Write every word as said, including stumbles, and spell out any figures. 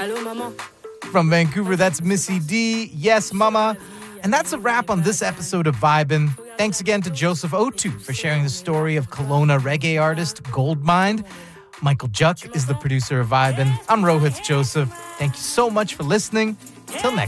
From Vancouver, that's Missy D. Yes, Mama. And that's a wrap on this episode of Vibin'. Thanks again to Joseph Otu for sharing the story of Kelowna reggae artist Goldmind. Michael Juck is the producer of Vibin'. I'm Rohit Joseph. Thank you so much for listening. Till next